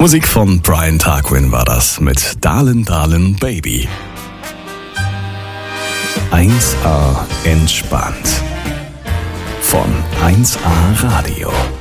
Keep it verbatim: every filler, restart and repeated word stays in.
Musik von Brian Tarquin war das mit Darlin' Darlin' Baby. eins A entspannt von eins A Radio.